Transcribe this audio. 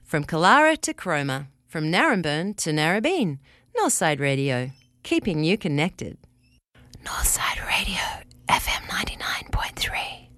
From Kalara to Cromer, from Narrabeen to Narrabeen, Northside Radio, keeping you connected. Northside Radio, FM 99.3.